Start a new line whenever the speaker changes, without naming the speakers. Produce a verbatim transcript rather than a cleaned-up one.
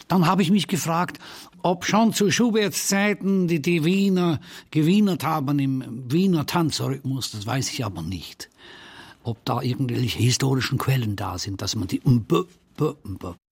Dann habe ich mich gefragt, ob schon zu Schuberts Zeiten die, die Wiener gewienert haben im Wiener Tanzrhythmus, das weiß ich aber nicht. Ob da irgendwelche historischen Quellen da sind, dass man die umb, umb, umb